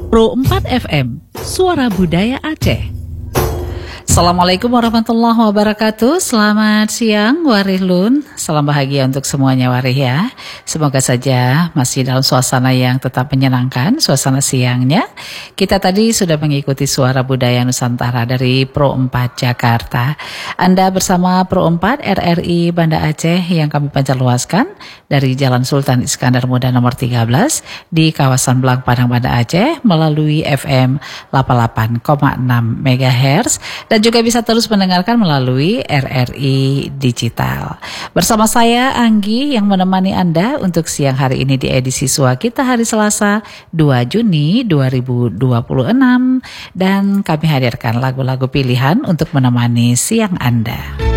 Pro 4 FM, Suara Budaya Aceh. Assalamualaikum warahmatullahi wabarakatuh. Selamat siang Warih Lun. Salam bahagia untuk semuanya Warih ya. Semoga saja masih dalam suasana yang tetap menyenangkan, suasana siangnya. Kita tadi sudah mengikuti Suara Budaya Nusantara dari Pro 4 Jakarta. Anda bersama Pro 4 RRI Banda Aceh yang kami pancarluaskan dari Jalan Sultan Iskandar Muda nomor 13 di kawasan Belang Padang Banda Aceh melalui FM 88,6 MHz dan juga bisa terus mendengarkan melalui RRI Digital. Bersama saya Anggi yang menemani Anda untuk siang hari ini di edisi SUA kita hari Selasa 2 Juni 2026 dan kami hadirkan lagu-lagu pilihan untuk menemani siang Anda.